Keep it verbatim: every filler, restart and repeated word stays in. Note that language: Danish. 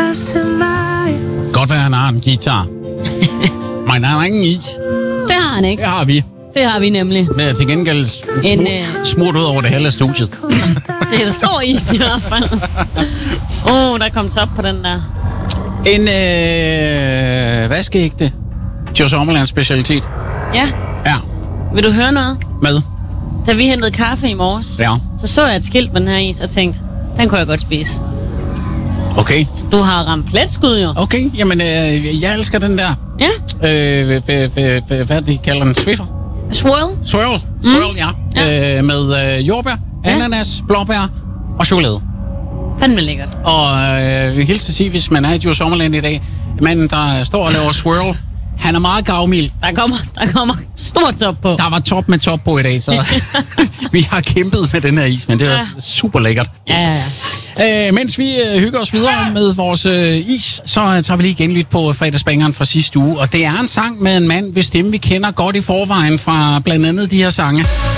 Godt være, han har en guitar. Men han har ingen is. Det har han ikke. Det har vi. Det har vi nemlig. Det er til gengæld En, smurt, øh... smurt ud over det hele studiet. Det er der stor is i hvert fald. Åh, oh, der kom top på den der. En øh, vaskeægte Djurs Sommerlands specialitet. Ja. Ja. Vil du høre noget? Med. Da vi hentede kaffe i morges, Ja. så så jeg et skilt med den her is og tænkte, den kunne jeg godt spise. Okay. Du har ramt pletskud jo. Okay, jamen øh, jeg elsker den der. Ja. Øh, hvad, hvad, hvad, hvad de kalder den? Swiffer? Swirl. Swirl. Swirl, mm. ja. ja. Øh, med øh, jordbær, ja. ananas, blåbær og chokolade. Fandme lækkert. Og øh, vi hilser at sige, hvis man er i Djurs Sommerland i dag, manden, der står og laver swirl, han er meget gavmild. Der kommer, der kommer stort top på. Der var top med top på i dag, så vi har kæmpet med den her is, men det var ja. super lækkert. Ja, ja, ja. Øh, mens vi øh, hygger os videre med vores øh, is, så øh, tager vi lige igen lidt på fredagsbangeren fra sidste uge. Og det er en sang med en mand, hvis stemme vi kender godt i forvejen fra blandt andet de her sange.